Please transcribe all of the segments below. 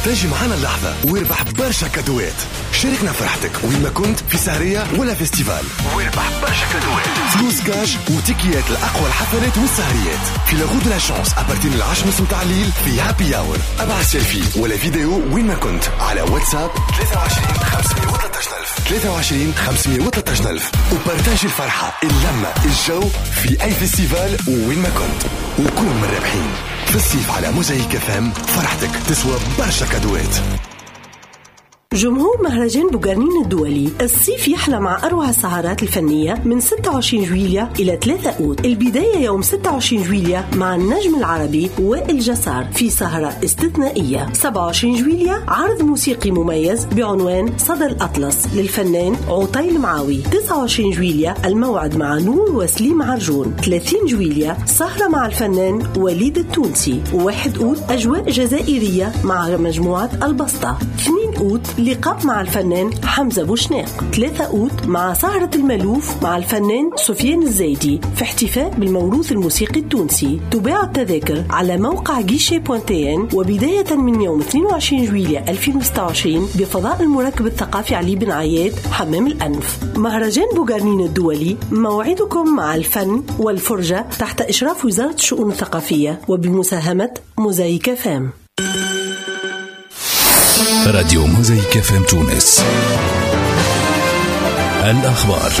تجي معنا اللحظة واربح برشا كادوات. شاركنا فرحتك وين ما كنت، في سهرية ولا فيستيفال، واربح برشا كادوات، فلوس كاش وتيكيات لأقوى الحفلات والسهريات في لاغو دو لا شانس أبارتين 10:30 متاع الليل في هابي اور. ابعث سيلفي ولا فيديو وين ما كنت على واتساب 23 513 23 513 وبارتاجي الفرحة، اللمة، الجو في أي فيستيفال وين ما كنت، وكون من الرابحين. في الصيف على موزايك FM فرحتك تسوى برشا كادوات. جمهور مهرجان بوغارنين الدولي، الصيف يحلى مع أروع السهرات الفنية من 26 جويلية إلى 3 أوت. البداية يوم 26 جويلية مع النجم العربي وائل جسار في سهرة استثنائية. 27 جويلية عرض موسيقي مميز بعنوان صدى الأطلس للفنان عطيل معاوي. 29 جويلية الموعد مع نور وسليم عرجون. 30 جويلية سهرة مع الفنان وليد التونسي. 1 أوت أجواء جزائرية مع مجموعة البسطة. 2 أوت لقاء مع الفنان حمزة بوشناق. 3 أوت مع سهرة الملوف مع الفنان سفيان الزايدي في احتفاء بالموروث الموسيقي التونسي. تباع التذاكر على موقع guichet.tn وبداية من يوم 22 جويلية 2026 بفضاء المركب الثقافي علي بن عياد حمام الأنف. مهرجان بوغارنين الدولي موعدكم مع الفن والفرجة تحت إشراف وزارة الشؤون الثقافية وبمساهمة موزايك FM. راديو موزايك FM تونس. الأخبار.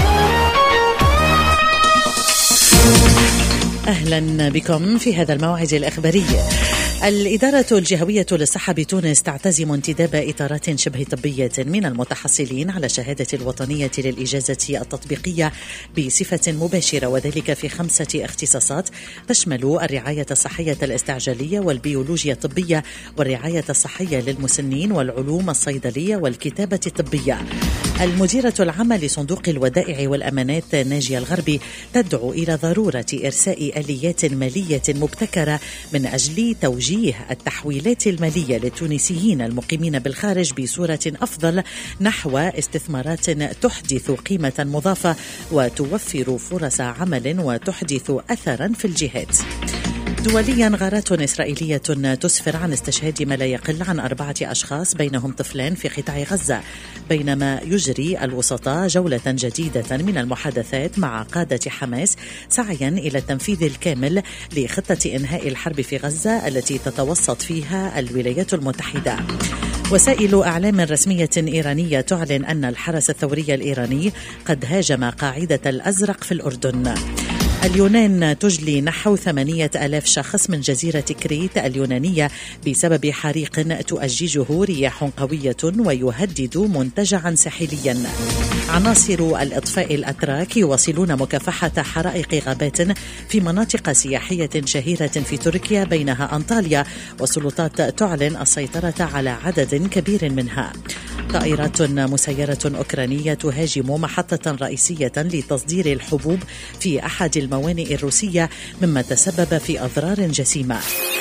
أهلا بكم في هذا الموعد الأخباري. الإدارة الجهوية للصحة بتونس تعتزم انتداب إطارات شبه طبية من المتحصلين على شهادة الوطنية للإجازة التطبيقية بصفة مباشرة، وذلك في 5 اختصاصات تشمل الرعاية الصحية الاستعجالية والبيولوجيا الطبية والرعاية الصحية للمسنين والعلوم الصيدلية والكتابة الطبية. المديرة العامة لصندوق الودائع والأمانات ناجية الغربي تدعو إلى ضرورة إرساء آليات مالية مبتكرة من أجل توجيه التحويلات المالية للتونسيين المقيمين بالخارج بصورة أفضل نحو استثمارات تحدث قيمة مضافة وتوفر فرص عمل وتحدث أثرا في الجهات. دوليا، غارات إسرائيلية تسفر عن استشهاد ما لا يقل عن 4 أشخاص بينهم طفلان في قطاع غزة، بينما يجري الوسطاء جولة جديدة من المحادثات مع قادة حماس سعيا إلى التنفيذ الكامل لخطة إنهاء الحرب في غزة التي تتوسط فيها الولايات المتحدة. وسائل أعلام رسمية إيرانية تعلن أن الحرس الثوري الإيراني قد هاجم قاعدة الأزرق في الأردن. اليونان تجلي نحو 8,000 شخص من جزيرة كريت اليونانية بسبب حريق تؤججه رياح قوية ويهدد منتجعا ساحليا. عناصر الإطفاء الأتراك يواصلون مكافحة حرائق غابات في مناطق سياحية شهيرة في تركيا بينها أنطاليا، والسلطات تعلن السيطرة على عدد كبير منها. طائرات مسيرة أوكرانية تهاجم محطة رئيسية لتصدير الحبوب في أحد الموانئ الروسية مما تسبب في أضرار جسيمة.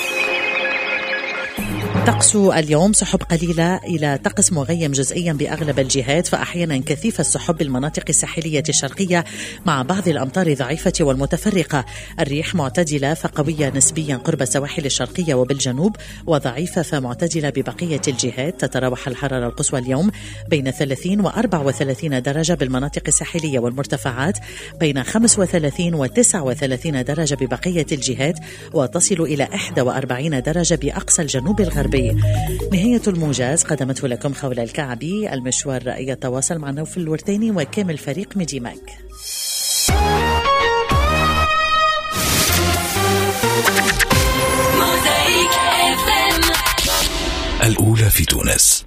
طقس اليوم سحب قليلة إلى طقس مغيم جزئيا بأغلب الجهات، فأحيانا كثيف السحب بالمناطق الساحلية الشرقية مع بعض الأمطار الضعيفة والمتفرقة. الريح معتدلة فقوية نسبيا قرب السواحل الشرقية وبالجنوب، وضعيفة فمعتدلة ببقية الجهات. تتراوح الحرارة القصوى اليوم بين 30 و34 درجة بالمناطق الساحلية والمرتفعات، بين 35 و39 درجة ببقية الجهات، وتصل إلى 41 درجة بأقصى الجنوب الغربي. نهاية الموجز قدمته لكم خولة الكعبي. المشوار يتواصل مع نوف الورتيني وكامل فريق ميديماك. الأولى في تونس.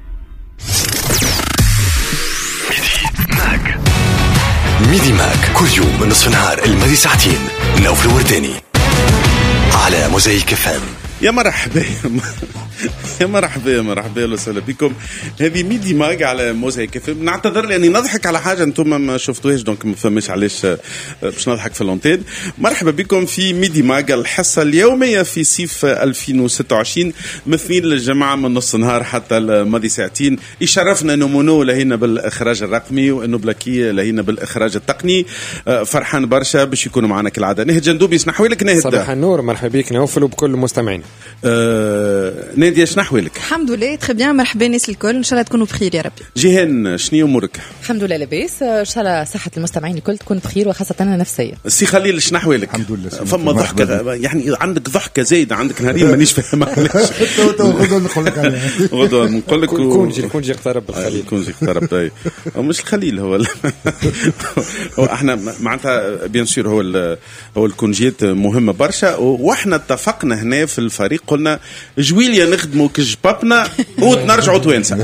ميديماك كل يوم من نصف النهار الماضي ساعتين. نوف الورتيني على موزايك FM. يا مرحبا يا مرحبا وسهلا بكم. هذه ميدي ماج على موزايك FM. نعتذر لاني نضحك على حاجه انتم ما شفتوهاش، دونك ما فهمش علاش باش نضحك في اللونتين. مرحبا بكم في ميدي ماج، الحصه اليوميه في صيف 2026 مثمين للجماعه من نص نهار حتى الماضي ساعتين. يشرفنا انه منو لهينا بالاخراج الرقمي وانه بلاكي لهينا بالاخراج التقني. فرحان برشا باش يكونوا معنا كالعاده. نهد جندوبي يسنحوا لك. نهد صباح النور، مرحبا بك نوفل وبكل مستمعين. نادية شنو أحوالك؟ الحمد لله تخي بيان. مرحبا الناس الكل، ان شاء الله تكونوا بخير يا ربي. جيهان شنو امورك؟ الحمد لله لاباس، ان شاء الله صحه المستمعين الكل تكون بخير وخاصه انا نفسيا. سي خليل شنو احوالك؟ الحمد لله. فما ضحكه يعني عندك ضحكه زايده، عندك نهارين مانيش فاهم علاش. غدوه نقول لك عليها، غدوه نقول لك كون جي اقترب بالخليل، كون جي اقترب. اي مش الخليل هو احنا معناتها بيان سور هو الكونجيات مهمه برشا، واحنا اتفقنا هنا في الفريق قلنا جويليا نخدموا كجبابنا ونرجعوا توانسه.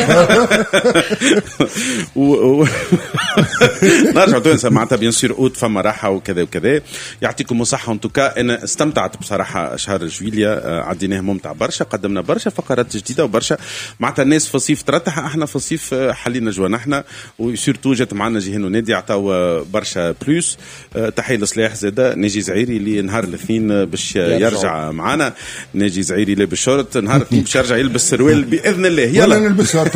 نرجعوا توانسه معناتها بيان سور اوت فما راحه وكذا وكذا. يعطيكم الصحه. ان توكا انا استمتعت بصراحه شهر جويليا، عديناه ممتع برشا، قدمنا برشا فقرات جديده وبرشا معناتها الناس في الصيف ترتاح، احنا في الصيف حلينا جوانا احنا، وسورتو جات معنا جيهان ونادي عطاو برشا بلوس. تحيه لصلاح زاده ناجي زعيري اللي نهار الاثنين باش يرجع معنا. ناجي زعيري لابس شورت، نهار الاثنين باش يرجع يلبس سروال باذن الله. يلا نلبس شورت.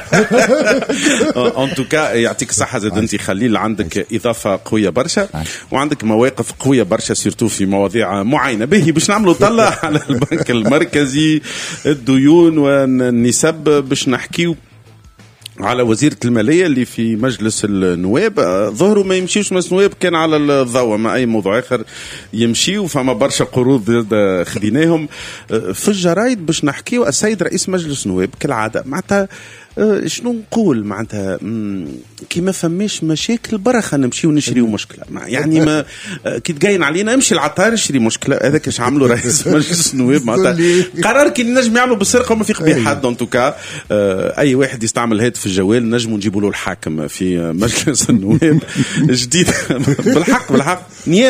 ان توكا يعطيك الصحه زاد انت خليل، عندك اضافه قويه برشا وعندك مواقف قويه برشا سيرتو في مواضيع معينه. به باش نعملوا طلع على البنك المركزي، الديون والنسب، باش نحكيو على وزيرة المالية اللي في مجلس النواب. ظهروا ما يمشيوش مجلس النواب، كان على الضوء ما أي موضوع آخر يمشي، وفما برشا قروض خديناهم في الجرايد باش نحكيو. السيد رئيس مجلس النواب كالعادة معناتها شنو نقول معناتها كي ما فماش مشاكل برا نمشيو نشريو مشكله، يعني ما كي تقاين علينا امشي العطار اشري مشكله. هذاك اش عملوا رئيس مجلس النواب معناتها قرار كي نجم يعملوا بالسرقه وما في قبيح حد. ان توكا اي واحد يستعمل هاتف الجوال نجموا نجيبوا له الحاكم في مجلس النواب جديد. بالحق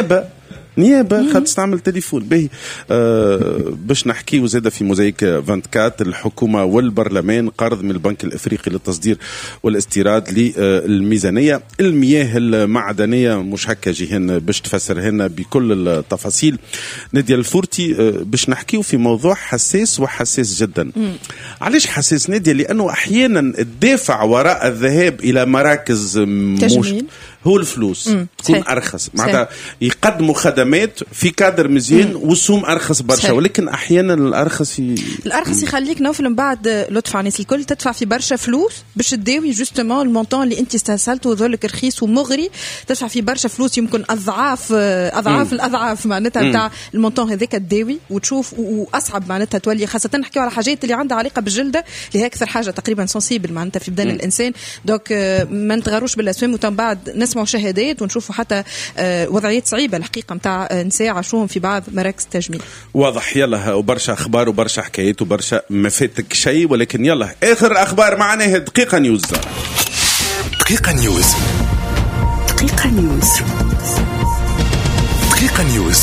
نيابه خد تستعمل تليفون به. باش نحكي وزادة في موزايك 24 الحكومة والبرلمان قرض من البنك الإفريقي للتصدير والاستيراد للميزانية. المياه المعدنية مش هكا جيهان باش تفسرهن بكل التفاصيل. نادية الفورتي باش نحكيو في موضوع حساس وحساس جدا. علاش حساس نادية؟ لأنه أحيانا الدافع وراء الذهاب إلى مراكز تجميل هو الفلوس تكون أرخص، معناتها يقدموا خدمات في كادر مزيان والسوم أرخص برشا، ولكن أحيانا الأرخص يخليك نوفل من بعد لطف على الناس الكل تدفع في برشا فلوس باش تداوي جوستومون المونطون اللي أنت استهسلته وذلك رخيص ومغري، تدفع في برشا فلوس يمكن أضعاف الأضعاف معناتها بتاع المونطون هذاك تداوي وتشوف، وأصعب معناتها تولي خاصة نحكيو على حاجات اللي عندها علاقة بالجلدة اللي هي أكثر حاجة تقريبا سنسيبل معناتها في بدن الإنسان. دوك ما نتغروش بالأسفام، وتم بعد نسمعوا شهادات ونشوفوا حتى وضعيات صعيبة الحقيقة متاع نساء عاشوهم في بعض مراكز التجميل. واضح. يلا وبرشا أخبار وبرشا حكايات وبرشا ما فاتك شيء، ولكن يلا آخر أخبار معنا دقيقة نيوز. دقيقة نيوز. دقيقة نيوز. دقيقة نيوز.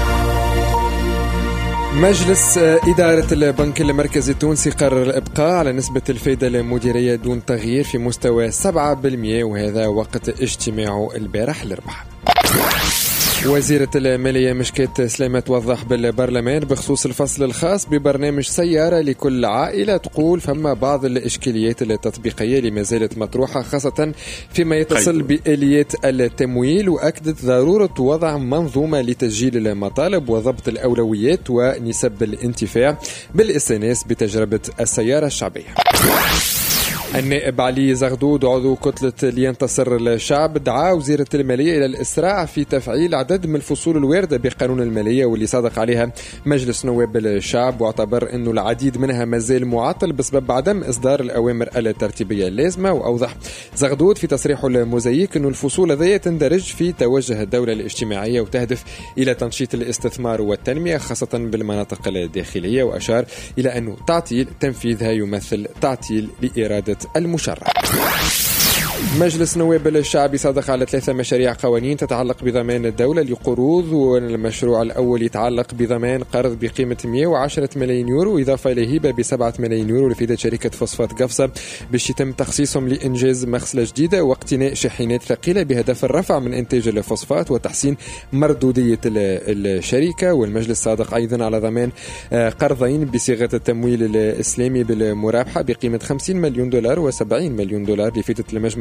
مجلس إدارة البنك المركزي التونسي قرر الإبقاء على نسبة الفائدة المديرية دون تغيير في مستوى 7%، وهذا وقت اجتماعه البارح الأربعاء. وزيرة المالية مشكات سلامة توضح بالبرلمان بخصوص الفصل الخاص ببرنامج سيارة لكل عائلة. تقول فما بعض الإشكاليات التطبيقية اللي ما زالت مطروحة خاصة فيما يتصل بآليات التمويل، وأكدت ضرورة وضع منظومة لتسجيل المطالب وضبط الأولويات ونسب الانتفاع بالاستئناس بتجربة السيارة الشعبية. النائب علي زغدود عضو كتلة لينتصر الشعب دعا وزيرة المالية إلى الإسراع في تفعيل عدد من الفصول الواردة بقانون المالية واللي صادق عليها مجلس نواب الشعب، واعتبر أنه العديد منها مازال معطل بسبب عدم إصدار الأوامر الترتيبية اللازمة. وأوضح زغدود في تصريحه المزيك أنه الفصول هذه تندرج في توجه الدولة الاجتماعية وتهدف إلى تنشيط الاستثمار والتنمية خاصة بالمناطق الداخلية، وأشار إلى أنه تعطيل تنفيذها يمثل تعطيل لإرادة المشرع. مجلس نواب الشعب صادق على 3 مشاريع قوانين تتعلق بضمان الدولة لقروض، والمشروع الأول يتعلق بضمان قرض بقيمة 110 ملايين يورو إضافة إلى هبة ب7 ملايين يورو لفائدة شركة فوسفات قفصة باش يتم تخصيصهم لإنجاز مغسلة جديدة واقتناء شاحنات ثقيلة بهدف الرفع من إنتاج الفوسفات وتحسين مردودية الشركة. والمجلس صادق أيضا على ضمان قرضين بصيغة التمويل الإسلامي بالمرابحة بقيمة 50 مليون دولار و70 مليون دولار لفائدة المجمع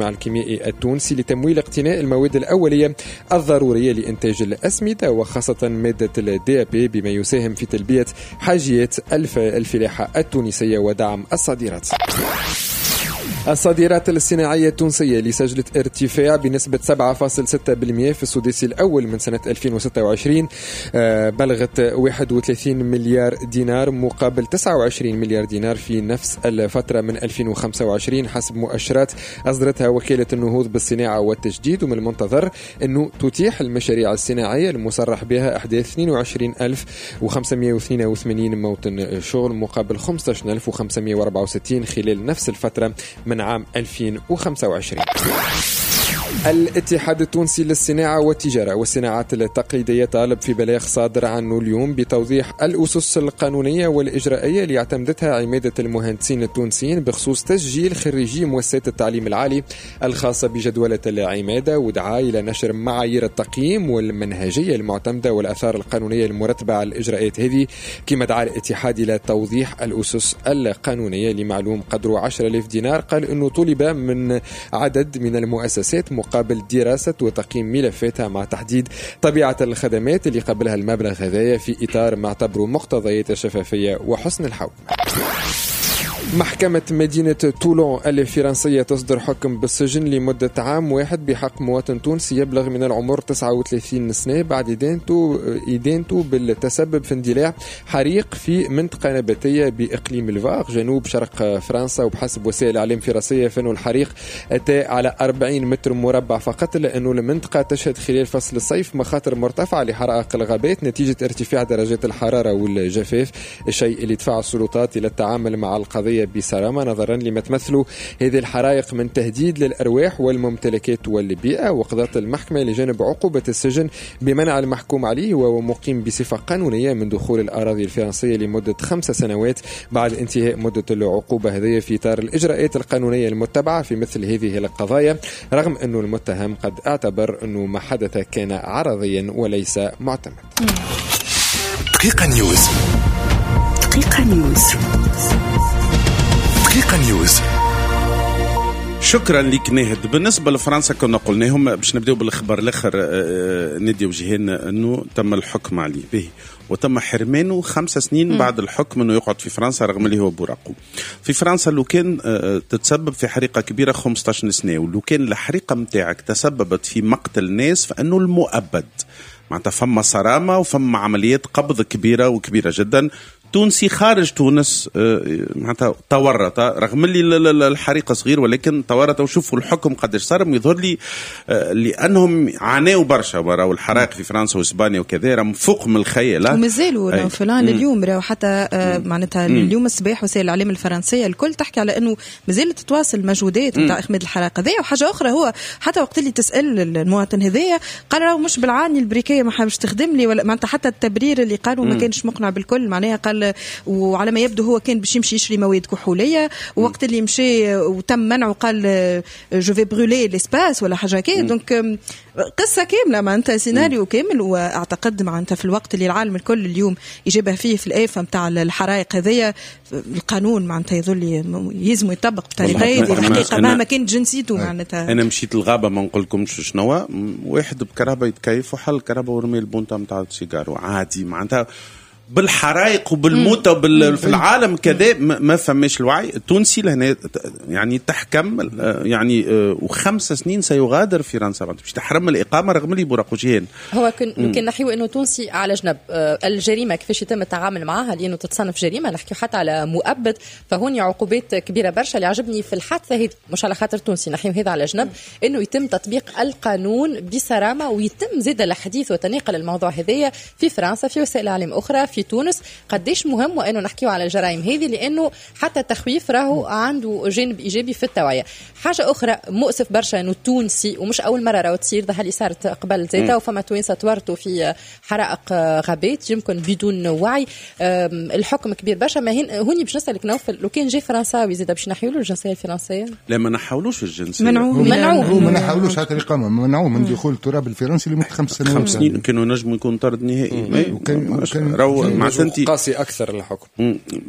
المصنع الكيميائي التونسي لتمويل اقتناء المواد الأولية الضرورية لإنتاج الأسمدة وخاصة مادة DAP بما يساهم في تلبية حاجيات الفلاحة التونسية ودعم الصادرات. الصادرات الصناعية التونسية اللي سجلت ارتفاع بنسبة 7.6% في السدس الأول من سنة 2026 بلغت 31 مليار دينار مقابل 29 مليار دينار في نفس الفترة من 2025 حسب مؤشرات أصدرتها وكالة النهوض بالصناعة والتجديد. ومن المنتظر أنه تتيح المشاريع الصناعية المصرح بها إحداث 22,582 موطن شغل مقابل 15,564 خلال نفس الفترة من عام 2025. الاتحاد التونسي للصناعة والتجارة والصناعات التقليدية طالب في بلاغ صادر عنه اليوم بتوضيح الأسس القانونية والإجرائية اللي اعتمدتها عمادة المهندسين التونسيين بخصوص تسجيل خريجي مؤسسات التعليم العالي الخاصة بجدولة العمادة، ودعا إلى نشر معايير التقييم والمنهجية المعتمدة والآثار القانونية المرتبة على الإجراءات هذه. كما دعا الاتحاد إلى توضيح الأسس القانونية لمعلوم قدره 10,000 دينار. قال أنه طلب من عدد من المؤسسات مقابل دراسة وتقييم ملفاتها مع تحديد طبيعة الخدمات اللي قبلها المبلغ هذايا في إطار ما اعتبره مقتضيات الشفافية وحسن الحوكمة. محكمة مدينة تولون الفرنسية تصدر حكم بالسجن لمدة عام واحد بحق مواطن تونسي يبلغ من العمر 39 سنة بعد إدانته بالتسبب في اندلاع حريق في منطقة نباتية بإقليم الفاغ جنوب شرق فرنسا. وبحسب وسائل الإعلام الفرنسية فإنه الحريق أتى على 40 متر مربع فقط، لأنه المنطقة تشهد خلال فصل الصيف مخاطر مرتفعة لحرائق الغابات نتيجة ارتفاع درجات الحرارة والجفاف، الشيء اللي دفع السلطات إلى التعامل مع القضية بصرامة نظرا لما تمثله هذه الحرائق من تهديد للأرواح والممتلكات والبيئة. وقضت المحكمة لجانب عقوبة السجن بمنع المحكوم عليه وهو مقيم بصفة قانونية من دخول الأراضي الفرنسية لمدة 5 سنوات بعد انتهاء مدة العقوبة هذه في إطار الإجراءات القانونية المتبعة في مثل هذه القضايا، رغم أنه المتهم قد اعتبر أنه ما حدث كان عرضيا وليس معتمد. دقيقة نيوز. شكرا لك ناهد. بالنسبة لفرنسا كنا قلناهم باش نبداو بالخبر الاخر ندي وجهين انه تم الحكم عليه به وتم حرمانه 5 سنين بعد الحكم انه يقعد في فرنسا رغم اللي هو بوراقه. في فرنسا لو كان تتسبب في حريقة كبيرة 15 سنة، ولو كان الحريقة متاعك تسببت في مقتل ناس فانه المؤبد معناتها فما صرامة وفما عمليات قبض كبيرة جدا. تونسي خارج تونس معناتها تورط رغم اللي الحريقة صغير ولكن تورط. وشوفوا الحكم قداش صار يظهر لي لأنهم عانوا برشا وراء الحرائق في فرنسا وإسبانيا وكذا راهم فوق من الخيال. ومازالوا فلان اليوم راهو حتى معناتها اليوم الصباح وسائل الإعلام الفرنسية الكل تحكي على أنه مازالت تتواصل مجهودات نتاع إخماد الحرائق هذيا. وحاجة أخرى هو حتى وقت اللي تسأل المواطن هذايا قال راهو مش بالعاني البريكية ما حابش تخدم لي ولا معناتها حتى التبرير اللي قالوا ما كانش مقنع بالكل. معناها قال وعلى ما يبدو هو كان باش يمشي يشري مواد كحوليه ووقت اللي مشى وتم منعه قال جو في برولي ليسباس ولا حاجه كي. دونك قصه كامله معناتها سيناريو كامل. واعتقد معناتها في الوقت اللي العالم الكل اليوم يجيبها فيه في الآفة نتاع الحرائق هذيا القانون معناتها يظل يلزم يطبق بطريقه هذه الحقيقه مهما كان جنسيته. معناتها انا مشيت الغابه ما نقولكمش شنو واحد بكرهبه يتكيف وحل الكرهبه ورمي البونطه نتاع السيجار عادي معناتها بالحرائق وبالموت في العالم كذا ما فماش الوعي التونسي لهنا يعني تحكم يعني و5 سنين سيغادر فرنسا باش تحرم الإقامة رغم اللي براقو جهين. هو كان نحيو انه تونسي على جنب الجريمة كيفاش يتم التعامل معها لانه تتصنف جريمة. نحكي حتى على مؤبد فهون عقوبات كبيرة برشا. اللي عجبني في الحادثة هي مش على خاطر تونسي نحيو هذا على جنب انه يتم تطبيق القانون بصرامة ويتم زيد الحديث وتناقل الموضوع هذايا في فرنسا في وسائل اعلام اخرى في تونس. قديش مهم وانه نحكيو على الجرائم هذه لانه حتى التخويف راهو عنده جانب ايجابي في التوعيه. حاجه اخرى مؤسف برشا انه التونسي ومش اول مره راهو تصير ده اللي صارت قبل زيتا وفما توانسه تورطوا في حرائق غابات يمكن بدون وعي. الحكم كبير برشا. ما هوني باش نسالك نوفل لو كان جاي فرنساوي زيد باش نحيوا له الجنسيه الفرنسيه؟ لا ما نحاولوش الجنسيه منعوه ما نحاولوش حتى الاقامه منعوه من دخول التراب الفرنسي لمده 5 سنوات 5 سنين كانوا نجموا يكون طرد نهائي. وكان مع سنتي قاسي أكثر الحكم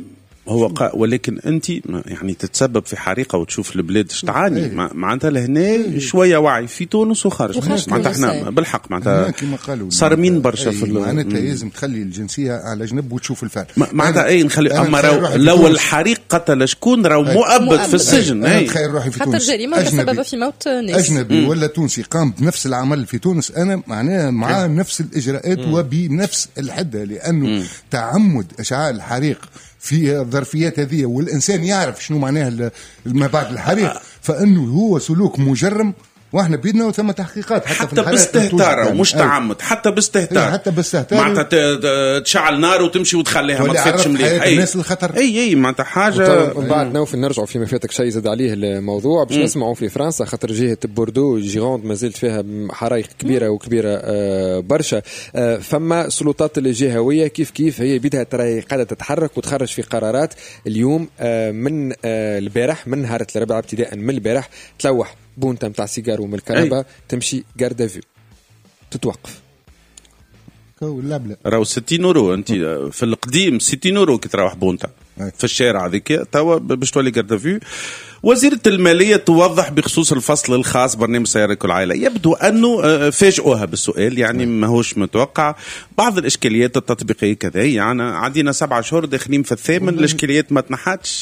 هو ولكن انت يعني تتسبب في حريقه وتشوف البلاد تعاني معناتها لهنا شويه وعي في تونس وخارج معناتها احنا بالحق معناتها صارمين برشا في معناتها لازم تخلي الجنسيه على جنب وتشوف الفعل معناتها نخلي اما لو الحريق قتل شكون راهو مؤبد في السجن تخيل روحي في تونس حتى الجريمه تسبب في موت ناس اجنبي ولا تونسي قام بنفس العمل في تونس انا معناها مع نفس الاجراءات وبنفس الحده لانه تعمد اشعال الحريق في الظرفيات هذه والإنسان يعرف شنو معناها ما بعد الحريق فإنه هو سلوك مجرم واحنا بيدنا وثم تحقيقات حتى باستهتار ومش تعمد حتى باستهتار معناتها تشعل نار وتمشي وتخليها ما تفتش مليح الناس الخطر اي معناتها حاجه بعد نوف نرجعوا فيما فاتك شيء زاد عليه الموضوع باش نسمعوا في فرنسا خاطر جهه بوردو جيروند ما زالت فيها حرايق كبيره وكبيره برشا فما سلطات الجهويه كيف هي بدها ترى قاعده تتحرك وتخرج في قرارات اليوم من البارح من نهار الربعاء ابتداء من البارح تلوح بونتا متاع سيجار ومن الكهرباء تمشي جاردا فيو تتوقف راهو 60 يورو انت في القديم 60 يورو كي تروح بونتا في الشارع هذيك توا باش تولي جاردا فيو. وزيرة المالية توضح بخصوص الفصل الخاص برنامج سيارة كل عائلة يبدو أنه فاجئوها بالسؤال يعني ما هوش متوقع بعض الإشكاليات التطبيقية كذا يعني عندنا 7 شهور داخلين في الثامن الإشكاليات ما تنحتش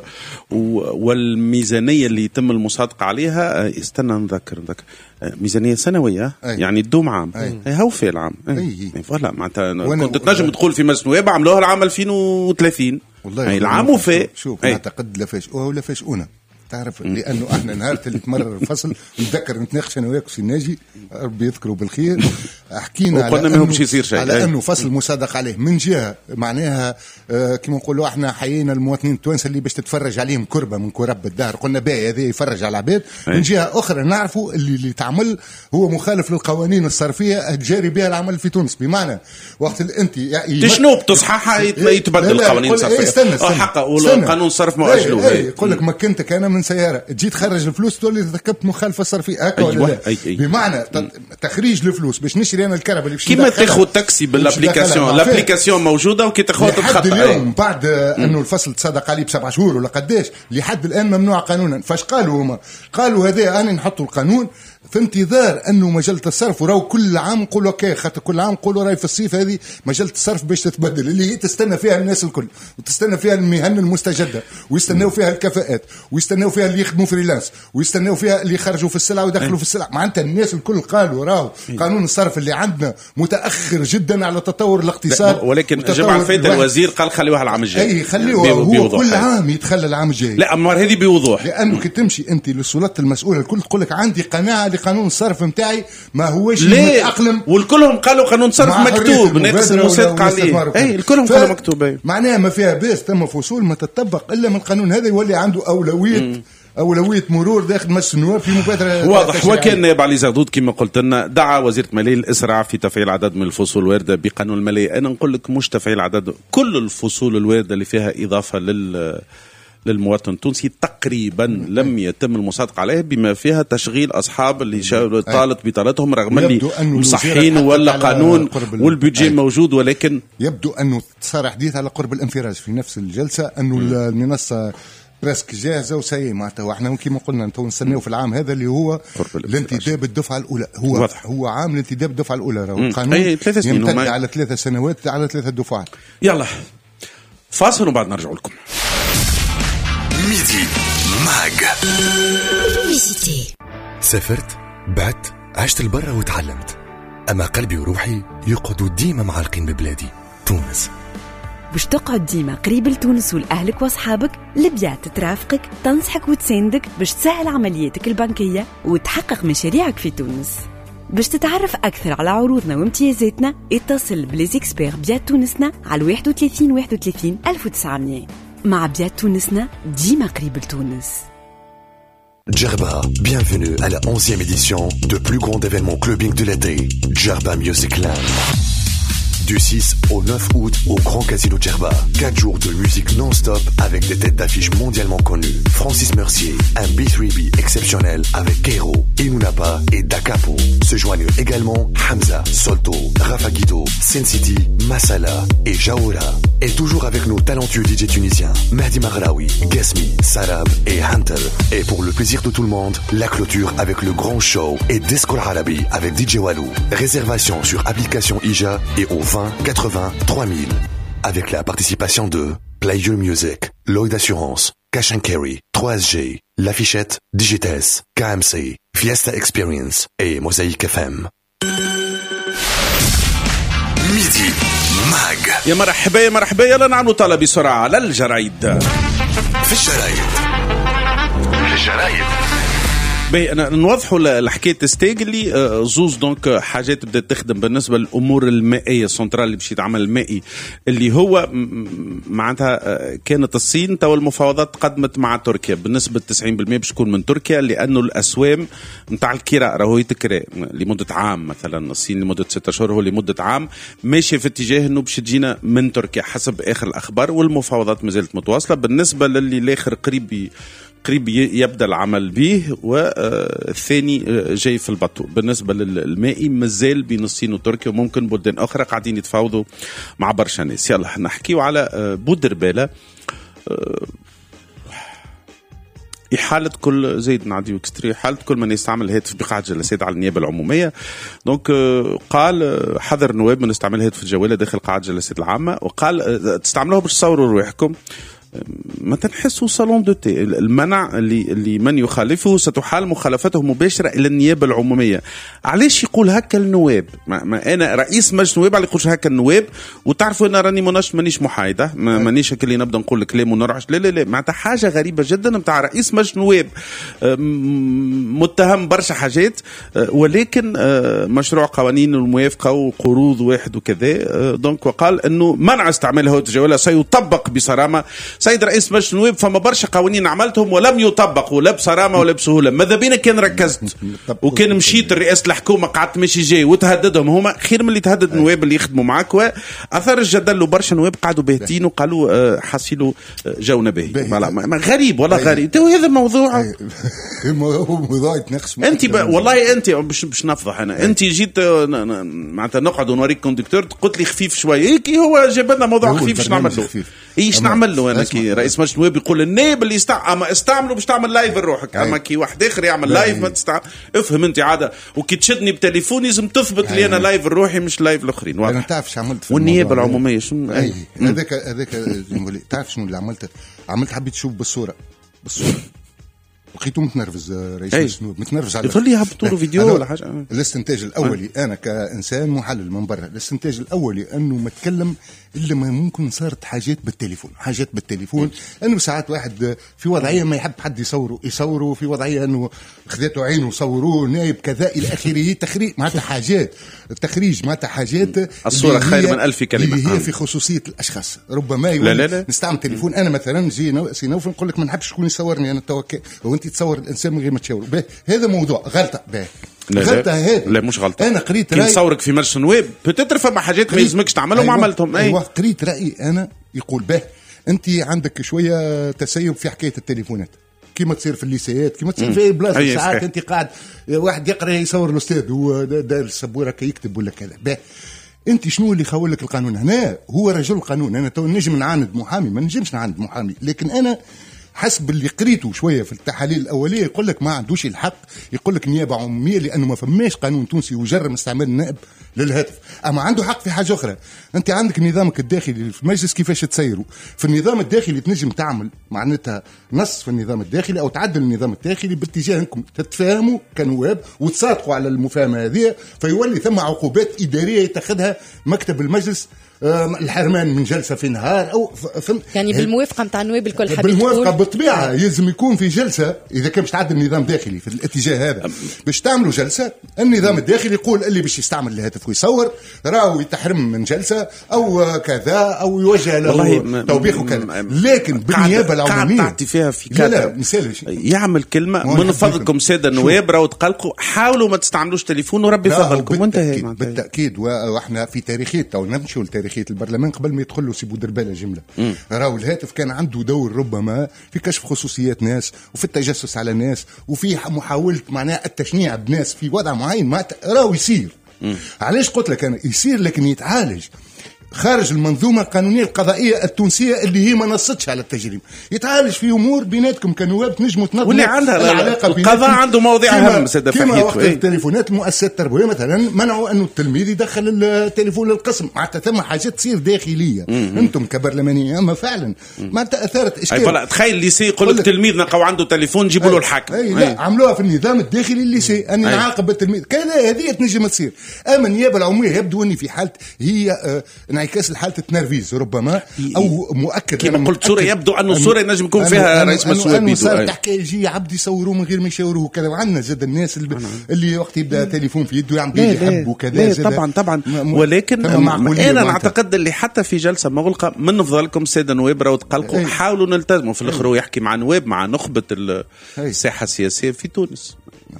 والميزانية اللي يتم المصادقة عليها استنى نذكر ميزانية سنوية يعني تدوم عام هاو في العام فوالا معناتها كنت تنجم تقول في مجلس النواب عملوها العام 2030 والله العام وفاء شوف نعتقد لا فاجئوها ولا فاجئونا تعرف لانه احنا نهار اللي تمرر الفصل نتذكر نتناقش انا وياك في الناجي ربي يذكره بالخير حكينا على انه فصل مصادق عليه من جهه معناها كما نقولوا احنا حيينا المواطنين التوانسه اللي باش تتفرج عليهم كربه من كرب الدهر قلنا باهي هذا يفرج على العباد من جهه اخرى نعرفوا اللي تعمل هو مخالف للقوانين الصرفيه الجاري بها العمل في تونس بمعنى وقت انت شنو بتصححها يتبدل القوانين الصرفيه حقا والقانون الصرف مؤجله يقول لك مكنتك انا من سياره تجي تخرج الفلوس تولي ركبت مخالفه صرفيه هكا ولا لا بمعنى تخريج الفلوس باش نشري انا الكهرباء اللي باش كيما تاخذ تاكسي بالابليكاسيون موجوده وكي تاخذ لحد اليوم بعد انه الفصل تصدق عليه ب7 شهور ولا قداش لحد الان ممنوع قانونا. فاش قالوا هما قالوا هذا انا نحطوا القانون في انتظار انه مجله الصرف وراو كل عام نقولوا اوكي خاطر كل عام نقولوا راي في الصيف هذه مجله الصرف باش تتبدل اللي هي تستنى فيها الناس الكل وتستنى فيها المهن المستجده ويستناو فيها الكفاءات ويستناو فيها اللي يخدموا فريلانس ويستناو فيها اللي يخرجوا في السلع ويدخلوا في السلع معناتها الناس الكل قالوا راو قانون الصرف اللي عندنا متاخر جدا على تطور الاقتصاد ولكن جمع الفايت الوزير قال خليوها العام الجاي اي خليوها هو كل عام يتخلى العام الجاي لا اما هذه بوضوح لانه كي تمشي انت للسلطات المسؤوله الكل تقول لك عندي قناعه لقانون الصرف نتاعي ما هوش متأقلم والكلهم قالوا قانون صرف مكتوب ناقص المصادقه عليه اي الكلهم قالوا مكتوب معناها ما فيها باس تم فصول ما تطبق الا من القانون هذا يولي عنده أولوية مرور داخل مجلس النواب في مبادرة واضح. وكان نائب علي زغدود كما قلت لنا دعا وزيرة المالية الإسراع في تفعيل عدد من الفصول الواردة بقانون المالية. أنا نقول لك مش تفعيل عدد كل الفصول الواردة اللي فيها إضافة للمواطن التونسي تقريبا لم يتم المصادقة عليه بما فيها تشغيل أصحاب اللي طالت بطالتهم رغم اللي مصحين ولا قانون والبيجي موجود ولكن يبدو أنه صار حديث على قرب الانفراج في نفس الجلسة أنه المنصة برسك جاهزه وسي معناتها واحنا كيما قلنا انتو نستناو في العام هذا اللي هو الانتداب الدفعه الاولى هو عام الانتداب الدفعه الاولى راهو القانون يمتد على 3 سنوات على 3 دفعات. يلا فاصل وبعد نرجع لكم. ميدي ماج سافرت بعت عشت البرة وتعلمت اما قلبي وروحي يقعدوا ديما معلقين ببلادي تونس. باش تقعد ديما قريب لتونس ولأهلك واصحابك لبيات ترافقك تنصحك وتساندك باش تسهل عملياتك البنكية وتحقق مشاريعك في تونس. باش تتعرف أكثر على عروضنا وامتيازاتنا اتصل بليزيكسبير بيات تونسنا على 31 31 1900. مع بيات تونسنا ديما قريب لتونس. Djerba, bienvenue à la 11e édition de plus grand événement clubbing de l'été, Djerba Music Land. Du 6 au 9 août au Grand Casino Djerba. 4 jours de musique non-stop avec des têtes d'affiche mondialement connues. Francis Mercier, un B3B exceptionnel avec Keiro, Inunapa et Da Capo. Se joignent également Hamza, Solto, Rafa Guido, Sin City, Masala et Jaoura. Et toujours avec nos talentueux DJ tunisiens, Mahdi Maghraoui, Gasmi, Sarab et Hunter. Et pour le plaisir de tout le monde, la clôture avec le grand show et Disco Arabi avec DJ Walou. Réservation sur application IJA et au 20 80 3000. Avec la participation de Player Music, Lloyd Assurance, Cash & Carry, 3SG, L'Affichette, Digites, KMC, Fiesta Experience et Mosaïque FM. ميدي ماغ. يا مرحبا يا مرحبا، يلا نعملوا طلب بسرعة على الجرايد. في الجرايد باهي أنا نوضحوا الحكاية ستيج اللي زوز دونك حاجات بدأت تخدم بالنسبة للأمور المائية. السنترال اللي باش يتعمل المائي اللي هو معناتها كانت الصين تو المفاوضات تقدمت مع تركيا بنسبة 90% باش تكون من تركيا، لأنه الأسوام نتاع الكراء راهو يتكرى لمدة عام. مثلا الصين لمدة 6 أشهر هو لمدة عام ماشي في اتجاه أنه باش تجينا من تركيا حسب آخر الأخبار، والمفاوضات مازالت متواصلة. بالنسبة للي الآخر قريب يبدأ العمل به، والثاني جاي في البطو. بالنسبة للمائي مازال بين الصين وتركيا وممكن بلدان أخرى قاعدين يتفاوضوا مع برشا ناس. يلا نحكيو على بودربالة. إحالة كل زيد نعديو اكستري إحالة كل من يستعمل الهاتف بقاعة جلسات على النيابة العمومية. دونك قال حذر النواب من استعمال هاتف الجوالة داخل قاعة جلسات العامة، وقال تستعملوه باش تصوروا رواحكم ما تنحسوا صالون دو تي. المنع اللي من يخالفه ستحال مخالفته مباشرة إلى النيابة العمومية. علاش يقول هكا النواب؟ ما أنا رئيس مجلس النواب على يقولش هكا النواب، وتعرفوا أنا راني مانيش محايدة، مانيش هكا اللي نبدأ نقول كلام ونرعش. لا معناتها حاجة غريبة جدا متاع رئيس مجلس النواب متهم برشا حاجات، ولكن مشروع قوانين الموافقة وقروض واحد وكذا. دونك وقال إنه منع استعمال هواتف الجوال سيطبق بصرامة. سيد رئيس مجلس النواب فما برشا قوانين عملتهم ولم يطبقوا لا بصرامة ولا بسهولة. ماذا بينا كان ركزت وكان مشيت الرئاسة الحكومة قعدت ماشي جاي وتهددهم هما خير من اللي تهدد النواب اللي يخدموا معاك. وأثر الجدل وبرشا نواب قعدوا باهتين وقالوا حصلوا جونا باهي. غريب والله غريب. هذا موضوع موضوع يتناقش. انت والله انت باش نفضح انا. انت جيت معناتها نقعد ونوريك كوندكتور قلت لي خفيف شويه هيك، هو جاب لنا موضوع خفيف. ايش نعمل له؟ ايش نعمل له انا كي رئيس مجلس النواب يقول النائب اللي اما استعملوا باش تعمل لايف لروحك، اما كي واحد اخر يعمل لايف ما تستعمل. افهم انت عاده، وكي تشدني بتليفوني لازم تثبت لي انا لايف لروحي مش لايف الاخرين. انا تعرف شو عملت في والنيابه العموميه شنو هذاك تعرف شنو اللي عملت حبيت تشوف بالصوره لقيته متنرفز رئيس النواب متنرفز على يقول لي هبطوا له فيديو ولا حاجه. الاستنتاج الاولي انا كانسان محلل من برا، الاستنتاج الاولي انه ما تكلم الا ما ممكن صارت حاجات بالتليفون انه ساعات واحد في وضعيه ما يحب حد يصوره في وضعيه انه خذته عينه صوروه نايب كذا الى اخره. تخريج معناتها حاجات التخريج معناتها حاجات الصوره خير من 1000 كلمه اللي هي في خصوصيه الاشخاص. ربما لا. نستعمل تليفون انا مثلا سي نوف نقول لك ما نحبش شكون يصورني انا توكل وانت تصور الانسان من غير ما تشاور. هذا موضوع غلطه. غلطه هذه لا مش غلطه. انا قريت رايي نصورك في مجلس النواب بتتر فما حاجات ما يلزمكش تعملهم وعملتهم. ايوه قريت رايي انا يقول انت عندك شويه تسيب في حكايه التليفونات كيما تصير في الليسيات كيما تصير في بلاصه. ساعات انت قاعد واحد يقرا يصور الاستاذ هو داير السبوره كي يكتب ولا كذا. انت شنو اللي خول لك القانون هنا؟ هو رجل القانون. انا تو نجم نعاند محامي ما نجمش نعاند محامي، لكن انا حسب اللي قريته شويه في التحاليل الاوليه يقول لك ما عندوش الحق يقول لك نيابه عموميه لانه ما فماش قانون تونسي يجرم استعمال النائب للهاتف. اما عنده حق في حاجه اخرى. انت عندك نظامك الداخلي في المجلس كيفاش تسيره. في النظام الداخلي تنجم تعمل معناتها نص في النظام الداخلي او تعدل النظام الداخلي باتجاه انكم تتفاهموا كنواب وتصادقوا على المفاهمه هذه، فيولي ثم عقوبات اداريه يتخذها مكتب المجلس الحرمان من جلسه في نهار او يعني بالموافقه نتاع النواب الكل. بالموافقه بالطبيعه لازم يكون في جلسه اذا كان باش تعدل النظام الداخلي في الاتجاه هذا باش تعملوا جلسه. النظام الداخلي يقول اللي باش يستعمل الهاتف ويصور راهو يتحرم من جلسه او كذا او يوجه له توبيخ وكذا. لكن بالنيابه العموميه تعطي فيها في كذا يعمل كلمه من فضلكم ساده النواب راهو تقلقوا حاولوا ما تستعملوش تليفون وربي فضلكم وانتهى. بالتاكيد واحنا في تاريخيه تو نمشوا لتاريخيه البرلمان قبل ما يدخلوا سيبو درباله جمله. راهو الهاتف كان عنده دور ربما في كشف خصوصيات ناس وفي التجسس على ناس وفي محاوله معناها التشنيع بناس في وضع معين ما راهو يصير. علاش قلت لك انا يصير لكن يتعالج خارج المنظومة القانونية القضائية التونسية اللي هي ما نصتش على التجريم. يتعالج في أمور بيناتكم كنواب تنجموا تنظموا واللي عندها القضاء عنده مواضيع أهم كما وقت التليفونات المؤسسات التربوية مثلا منعوا أنه التلميذ يدخل التليفون للقسم. معناتها ثم حاجات تصير داخلية أنتم كبرلمانيين أما فعلا معناتها أثارت إشكال. تخيل الليسي يقول لك تلميذنا قو عنده تليفون جيبوا له الحاكم. لا عملوها في النظام الداخلي الليسي أن نعاقب التلميذ كذا. هذه تنجم تصير. أما النيابة العمومية يبدو أني في حالة هي انعكاس حالة التنرفيز ربما أو مؤكد كما قلت صورة يبدو أنه صورة ينجم يكون فيها رئيس مسؤول بيدو صار تحكي يجي عبد يصوروه من غير ما يشاوروه كذا. وعندنا زاد الناس اللي وقت يبدأ تليفون في يده يعمل يحب وكذا. طبعا ولكن أنا أعتقد اللي حتى في جلسة مغلقة من فضلكم سيدة نواب راهو تقلقوا حاولوا نلتزموا في الآخر يحكي مع نواب مع نخبة الساحة السياسية في تونس.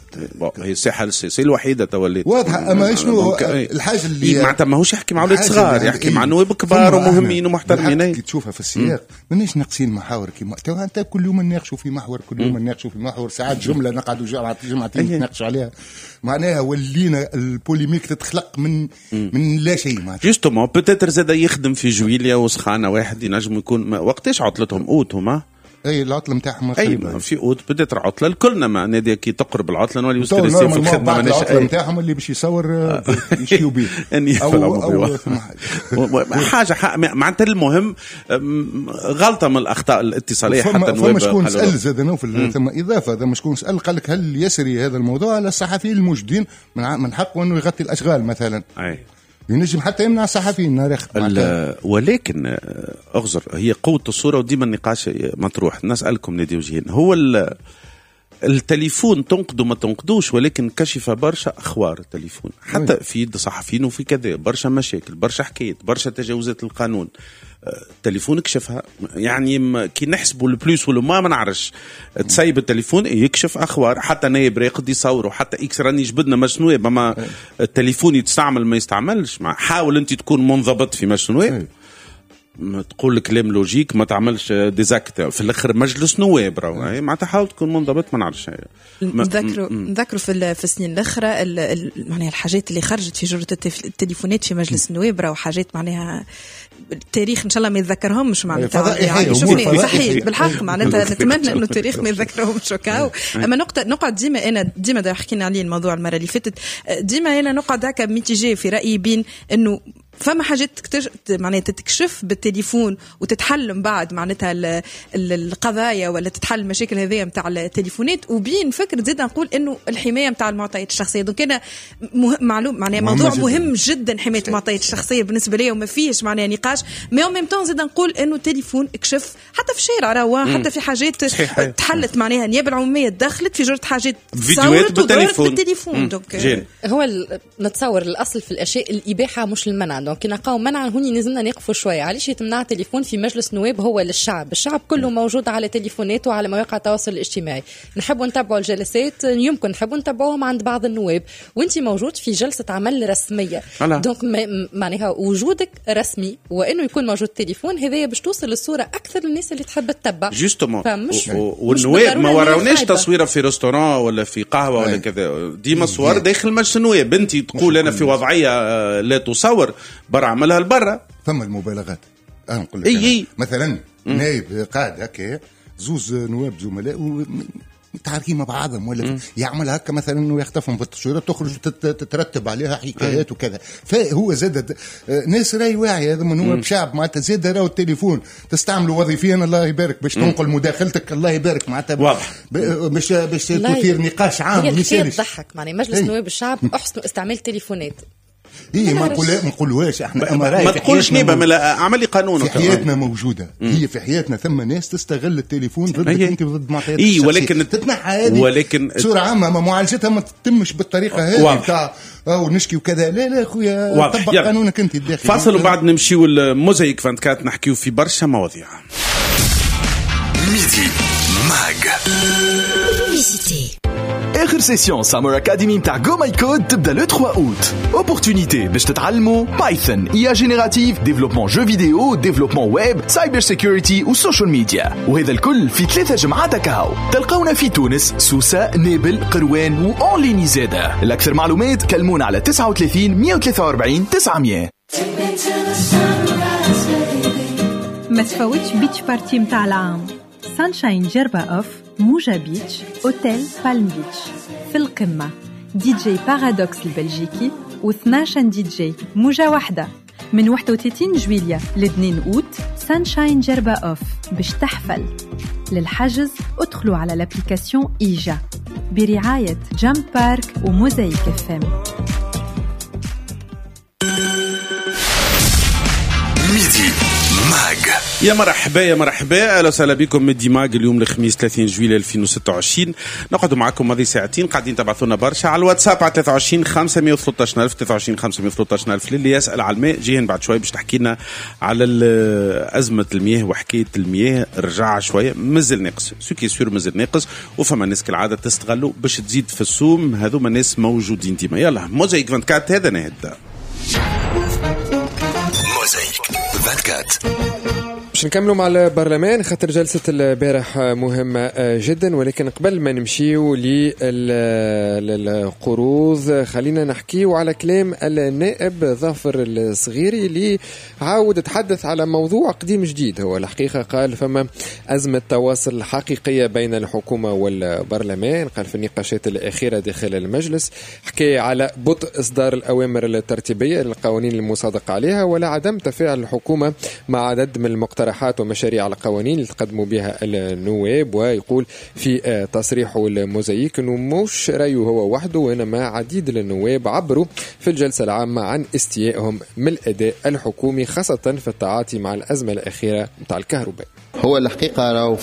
هي الساحة السياسية الوحيدة توليت واضحة. أما شنو الحاجة اللي معناتها ماهوش يحكي مع أولاد صغار يحكي مع نواب كبار ومهمين ومحترمين. كي تشوفها في السياق مانيش ناقصين محاور كيما انت كل يوم نناقشوا في محور كل يوم نناقشوا في محور ساعات جملة نقعدوا جمعتين نناقشوا عليها. معناها ولينا البوليميك تتخلق من لا شيء. جوستومون بوتيتر زاد يخدم في جويليا وسخانة واحد ينجم يكون وقتاش عطلتهم اوتهم اي العطله نتاعهم قريبه في اوت بدات عطله الكلنا ما نادي كي تقرب العطله نولي ستريسي في الخدمه العطله نتاعهم اللي باش يصور يشيو بيه أو حاجه معناتها المهم غلطه من الاخطاء الاتصاليه حتى فما شكون سال زاد نوفل ثم اضافه ثم شكون سال قال لك هل يسري هذا الموضوع على الصحفيين الموجودين من حقه انه يغطي الاشغال مثلا. ينجم حتى يمنع الصحفيين ولكن أغزر هي قوة الصورة وديما النقاش مطروح. نسألكم نادي وجهين هو التليفون تنقدوا ما تنقدوش ولكن كشف برشا أخبار التليفون حتى في يد صحفيين وفي كذا برشا مشاكل برشا حكايات برشا تجاوزات القانون. التليفون يكشفها يعني كي نحسبوا البلوس ولا ما نعرفش تسيب التليفون يكشف اخبار حتى نايب راقد يصوروا حتى اكس راني جبدنا مشنوه بما التليفون يستعمل ما يستعملش. حاول انت تكون منضبط في مشنوه ما تقول كلام لوجيك ما تعملش ديزاكت في الاخر مجلس نواب راهو معناتها حاول تكون منضبط ما نعرفش. نذكروا في السنين الاخرى معناها الحاجات اللي خرجت في جرة التليفونات في مجلس النواب راهو حاجات معناها التاريخ ان شاء الله ما يتذكرهمش معناتها يعني شوفني صحيح بالحق معناتها نتمنى انه التاريخ ما يتذكرهمش وكاو. اما نقعد ديما حكينا عليه الموضوع المره اللي فاتت ديما انا نقعد هكا ميتيجي في رايي بين انه فما حاجات معناتها تتكشف بالتليفون وتتحل من بعد معناتها القضايا ولا تتحل المشاكل هذه نتاع التليفونات وبين فكر زيد نقول انه الحمايه نتاع المعطيات الشخصيه. دونك انا معلوم معناها موضوع مهم جدا حمايه المعطيات الشخصيه بالنسبه لي وما فيش معناها نقاش. مي ميم طون زيد نقول انه التليفون اكشف حتى في الشارع راهو حتى في حاجات تحلت معناها النيابه العموميه دخلت في جرة حاجات فيديوهات بالتليفون. دونك هو نتصور الاصل في الاشياء الاباحه مش المنع. دونك نلقاو منع هوني نزلنا نقفوا شويه علاش يتمنع تليفون في مجلس نواب هو للشعب. الشعب كله موجود على تليفونات وعلى مواقع التواصل الاجتماعي. نحبوا نتابعوا الجلسات يمكن نحبوا نتابعوهم عند بعض النواب وانت موجود في جلسه عمل رسميه. دونك معناها وجودك رسمي وانه يكون موجود تليفون هذايا باش توصل الصوره اكثر للناس اللي تحب تتبع جوستومون. والنواب ما وراوناش تصويره في ريستوران ولا في قهوه ولا كذا ديما صور داخل مجلس النواب. بنتي تقول انا في وضعيه لا تصور برا عملها لبرا. ثم المبالغات انا نقول لك مثلا نائب قاعد هكا زوز نواب زملاء متعاركين مع بعضهم ولا يعمل هكا مثلا انه يخطفهم في التصويرات تخرج تترتب عليها حكايات وكذا. فهو زاد ناس راي واعي هذا من هو بشعب معناتها زاد راهو التليفون تستعمله وظيفيا الله يبارك باش تنقل مداخلتك الله يبارك معناتها واضح باش تثير نقاش عام. مثالي تضحك معناها مجلس نواب الشعب احسنوا استعمال تليفونات هي ما نقولوهاش احنا ما تقولش نيبه عملي قانون في حياتنا موجوده. هي في حياتنا ثم ناس تستغل التليفون ضدك انت ضد معطيات ولكن تتنحى هذه ولكن بصوره عامه معالجتها ما تتمش بالطريقه هذه بتاع او نشكي وكذا. لا اخويا طبق قانونك انت الداخلي. فاصل وبعد نمشيو الموزايك 24 نحكيو في برشا مواضيع. ميدي ماغ. آخر سيسيون سامر أكاديمي متاع جو ماي كود تبدا لو 3 أوت. اوبورتونيتي باش تتعلموا بايثون، إي جينيراتيف، ديفلوبمون جو فيديو، ديفلوبمون ويب، سايبر سيكوريتي وسوشيال ميديا. وهذا الكل في 3 جمعات كاو. تلقونا في تونس، سوسة، نابل، قروان وأونليني زادة. الأكثر معلومات كلمونا على 39 143 900. ما تفوتش بيتش بارتي متاع العام. سانشاين جربا أوف، موجا بيتش، أوتيل بالم بيتش. في القمة دي جي بارادوكس البلجيكي و12 دي جي موجة واحدة. من 31 جويلية ل2 أوت سانشاين جربا أوف باش تحفل. للحجز ادخلوا على الابليكاسيون إيجا برعاية جامب بارك وموزايك FM. ميدي ماغ. يا مرحبا اهلا وسهلا بكم. ميدي ماغ اليوم الخميس 30 جويلية 2026. نقعدوا معكم هذه ساعتين قاعدين تبعثونا برشا على الواتساب على 23 513000 23 513000 للي يسأل على الماء. جايين بعد شوي باش تحكي لنا على أزمة المياه وحكاية المياه. رجع شوية مازال ناقص سوكي سور مازال ناقص وفما ناس كالعادة تستغلوا باش تزيد في السوم. هذوما ناس موجودين ديما. يلا موزايك 24 هذا نهد موزايك 24. باش نكملوا مع البرلمان خاطر جلسة البارح مهمة جدا. ولكن قبل ما نمشيو للقروض خلينا نحكيو على كلام النائب ظافر الصغيري اللي عاود تحدث على موضوع قديم جديد. هو الحقيقة قال فما أزمة تواصل حقيقية بين الحكومة والبرلمان. قال في النقاشات الأخيرة داخل المجلس حكي على بطء إصدار الأوامر الترتيبية للقوانين المصادقة عليها ولا عدم تفاعل الحكومة مع عدد من المقترحات ومشاريع القوانين اللي تقدموا بها النواب. ويقول في تصريحه الموزايك انه مش رايه هو وحده وانما عديد النواب عبروا في الجلسة العامة عن استيائهم من الأداء الحكومي خاصة في التعاطي مع الأزمة الأخيرة متاع الكهرباء. هو الحقيقة راهو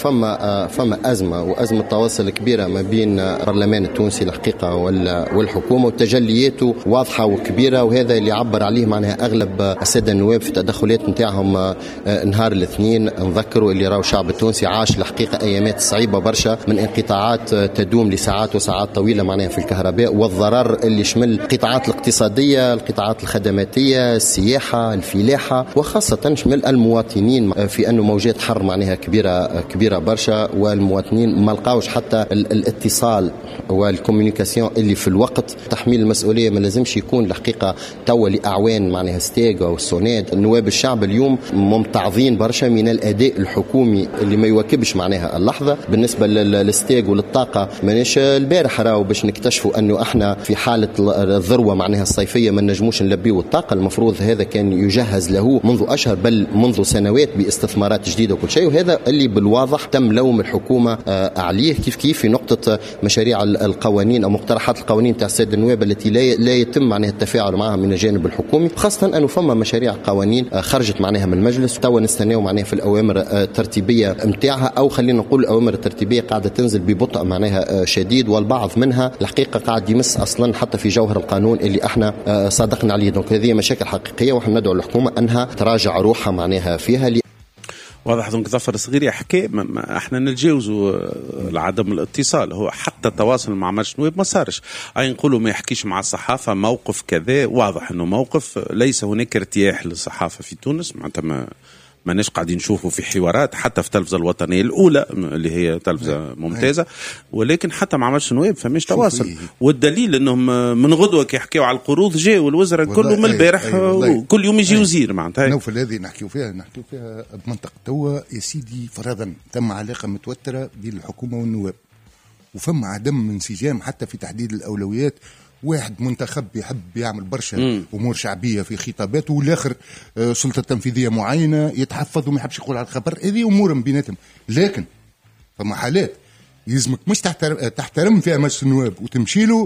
فما أزمة تواصل كبيرة ما بين البرلمان التونسي الحقيقة والحكومة وتجلياته واضحة وكبيرة. وهذا اللي عبر عليه معناها أغلب السادة النواب في التدخلات نتاعهم نهار الاثنين. نذكروا اللي راهو الشعب التونسي عاش الحقيقة أيامات صعيبة برشا من انقطاعات تدوم لساعات وساعات طويلة معناها في الكهرباء والضرر اللي شمل القطاعات الاقتصادية القطاعات الخدماتية السياحة الفلاحة وخاصة شمل المواطنين في أنه موجات حر معناها كبيرة برشا. والمواطنين ما لقاوش حتى الاتصال والكوميونيكاسيون اللي في الوقت. تحميل المسؤولية ما لازمش يكون الحقيقة توا لأعوان معناها ستيغا والسوناد. النواب الشعب اليوم ممتعضين برشا من الأداء الحكومي اللي ما يواكبش معناها اللحظة. بالنسبة للستيغ وللطاقة ماناش البارح راهو باش نكتشفوا أنه احنا في حالة الذروة معناها الصيفية ما نجموش نلبيو الطاقة. المفروض هذا كان يجهز له منذ أشهر بل منذ سنوات باستثمارات جديدة وكل شيء. وهذا اللي بالواضح تم لوم الحكومة عليه كيف في نقطة مشاريع القوانين أو مقترحات القوانين تاع السادة النواب التي لا يتم معناها التفاعل معها من الجانب الحكومي. خاصة أنه فما مشاريع قوانين خرجت معناها من المجلس توا نستناو معناها في الأوامر الترتيبية متاعها أو خلينا نقول الأوامر الترتيبية قاعدة تنزل ببطء معناها شديد. والبعض منها الحقيقة قاعد يمس أصلا حتى في جوهر القانون اللي احنا صادقنا عليه. دونك هذه مشاكل حقيقية وحنا ندعو الحكومة أنها تراجع روحها معناها فيها. واضح. دونك ظفر الصغير يحكي احنا نتجاوزوا عدم الاتصال. هو حتى التواصل مع مجلس النواب ما صارش. اي نقولوا ما يحكيش مع الصحافه موقف كذا. واضح انه موقف ليس هناك ارتياح للصحافه في تونس. معناتها ما ناش قاعدين نشوفوا في حوارات حتى في التلفزة الوطنية الأولى اللي هي تلفزة ممتازة. ولكن حتى مع مجلس النواب فماش تواصل. والدليل أنهم من غدوة كي يحكيوا على القروض جاء والوزراء كله من البارح كل يوم يجي وزير. معناتها نوفل هذه نحكيوا فيها بمنطقة توا يا سيدي. فرضا تم علاقة متوترة بين الحكومة والنواب وفما عدم انسجام حتى في تحديد الأولويات. واحد منتخب يحب يعمل برشا أمور شعبية في خطاباته والآخر سلطة تنفيذية معينة يتحفظ وما يحبش يقول على الخبر. هذه أمور بيناتهم. لكن فما حالات يلزمك مش تحترم فيها مجلس النواب وتمشي له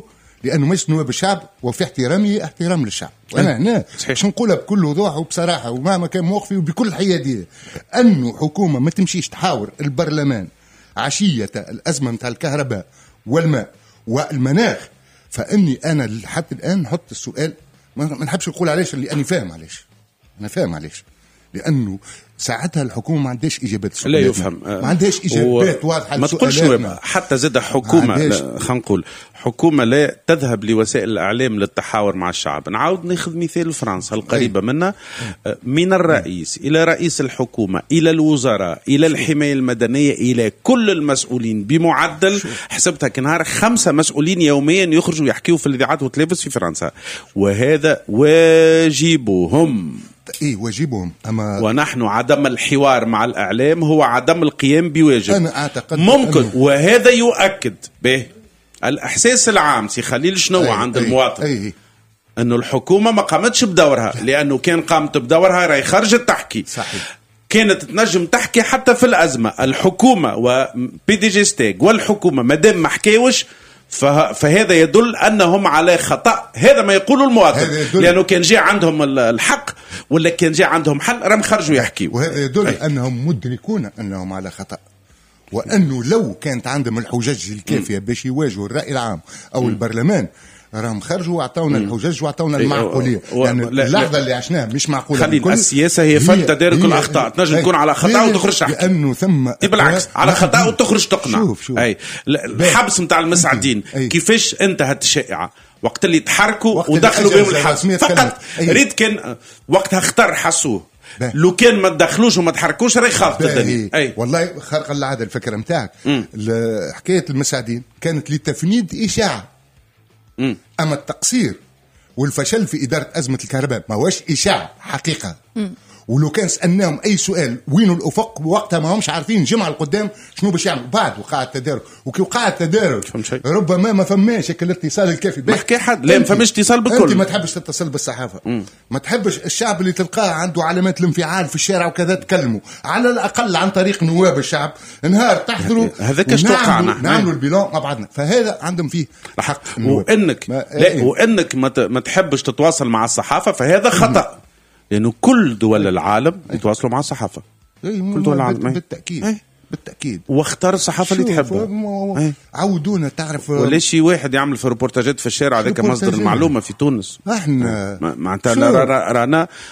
لانه مش نواب الشعب، وفي احترامي احترام للشعب. وانا هنا باش نقولها بكل وضوح وبصراحه ومهما كان موقفي وبكل حياديه، انه حكومه ما تمشيش تحاور البرلمان عشيه الازمه نتاع الكهرباء والماء والمناخ، فاني انا حتى الان نحط السؤال، ما نحبش نقول علاش، اللي انا فاهم علاش. انا فاهم علاش، لانه ساعتها الحكومه ما عندهاش اجابات. لا يفهم، ما عندهاش اجابات واضحه. ما تقولش حتى زاد حكومه، خلينا نقول حكومه لا تذهب لوسائل الاعلام للتحاور مع الشعب. نعاود ناخذ مثال فرنسا القريبه منا، من الرئيس الى رئيس الحكومه الى الوزراء الى الحمايه المدنيه الى كل المسؤولين بمعدل حسبتها كنهار 5 مسؤولين يوميا يخرجوا يحكيوا في الاذاعات والتلفزيون في فرنسا، وهذا واجبهم. ايه واجبهم. اما ونحن عدم الحوار مع الاعلام هو عدم القيام بواجب. انا اعتقد ممكن وهذا يؤكد به الاحساس العام سي خليل شنو عند المواطن، انه الحكومه ما قامتش بدورها، لانه كان قامت بدورها راهي خرجت تحكي. صحيح. كانت تنجم تحكي حتى في الازمه. الحكومه وبي دي جي ستيك والحكومه مادام ما حكاوش فهذا يدل أنهم على خطأ. هذا ما يقوله المواطن، لأنه كان جاء عندهم الحق ولا كان جاء عندهم حل رم خرجوا يحكيوا. وهذا يدل أنهم مدركون أنهم على خطأ، وأنه لو كانت عندهم الحجج الكافية باش يواجهوا الرأي العام أو البرلمان راهم خرجوا وعطونا الحجج وعطونا المعقوليه. يعني اللحظه اللي عشناها مش معقوله. خلي السياسه هي فن تدارك الاخطاء. تنجم تكون على خطا وتخرج تحكي، لانه ثم بالعكس على خطا وتخرج تقنع. شوف. اي الحبس نتاع المساعدين كيفاش انتهت الشائعه وقت اللي تحركوا ودخلوا بهم الحبس فقط. ريت كان وقتها اختار حسوه، لو كان ما تدخلوش وما تحركوش راهي خافت الدنيا. والله خارق العاده الفكره نتاعك. حكايه المساعدين كانت لتفنيد اشاعه، أما التقصير والفشل في إدارة أزمة الكهرباء ما هوش إشاعة، حقيقة. ولو كان سألناهم أي سؤال وينو الأفق وقتها ما همش عارفين جمعة القدام شنو باش يعملوا. بعد وقع التدارك، وكي وقع التدارك ربما ما فماش الاتصال الكافي. ما حكى حد، لا ما فماش اتصال بالكل. أنت ما تحبش تتصل بالصحافة، ما تحبش الشعب اللي تلقاه عنده علامات الانفعال في الشارع وكذا تكلموا على الأقل عن طريق نواب الشعب. نهار تحضروا هذاك اش توقعنا نعملوا البيلون مع بعضنا. فهذا عندهم فيه حق. وإنك وإنك ما تحبش تتواصل مع الصحافة فهذا خطأ، لأنه كل دول العالم يتواصلوا مع الصحافة. كل دول العالم بالتأكيد. واختار الصحافة اللي تحبها. عودونا تعرف ولا شيء واحد يعمل في روبورتاجات في الشارع هذاك مصدر المعلومة في تونس. احنا معناتها رانا